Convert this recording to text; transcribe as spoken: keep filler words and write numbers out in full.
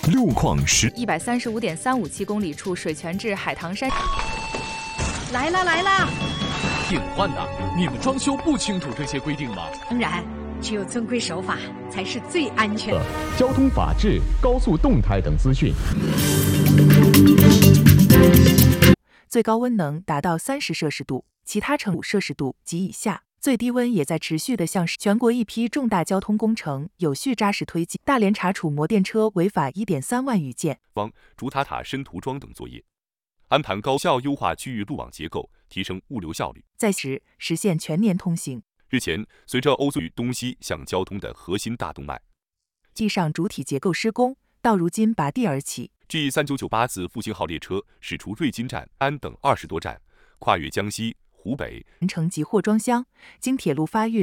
路况时， 一百三十五点三五七公里处水泉至海棠山。 来了来了！ 隐患呐！你们装修不清楚这些规定吗？ 当然，只有遵规守法才是最安全的。 交通法治、高速动态等资讯。 最高温能达到三十摄氏度，其他呈五摄氏度及以下。最低温也在持续地向全国一批重大交通工程有序扎实推进。大连查处摩电车违法 一点三万余件。 方主塔塔深涂装等作业，安排高效优化区域路网结构，提升物流效率， 在时实现全年通行。 日前，随着欧苏东西向交通的核心大动脉， 地上主体结构施工，到如今拔地而起。 G 三九九八次复兴号列车驶出瑞金站、安等二十多站，跨越江西、湖北， 完成集货装箱，经铁路发运。